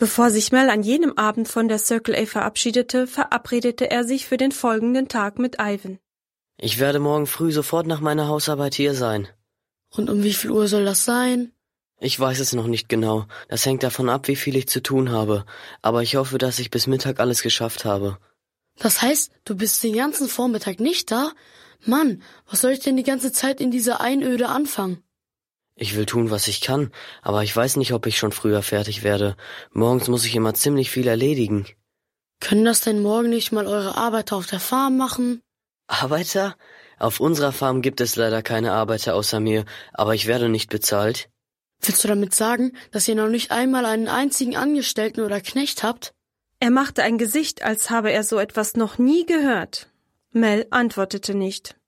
Bevor sich Mel an jenem Abend von der Circle A verabschiedete, verabredete er sich für den folgenden Tag mit Ivan. Ich werde morgen früh sofort nach meiner Hausarbeit hier sein. Und um wie viel Uhr soll das sein? Ich weiß es noch nicht genau. Das hängt davon ab, wie viel ich zu tun habe. Aber ich hoffe, dass ich bis Mittag alles geschafft habe. Das heißt, du bist den ganzen Vormittag nicht da? Mann, was soll ich denn die ganze Zeit in dieser Einöde anfangen? Ich will tun, was ich kann, aber ich weiß nicht, ob ich schon früher fertig werde. Morgens muss ich immer ziemlich viel erledigen. Können das denn morgen nicht mal eure Arbeiter auf der Farm machen? Arbeiter? Auf unserer Farm gibt es leider keine Arbeiter außer mir, aber ich werde nicht bezahlt. Willst du damit sagen, dass ihr noch nicht einmal einen einzigen Angestellten oder Knecht habt? Er machte ein Gesicht, als habe er so etwas noch nie gehört. Mel antwortete nicht.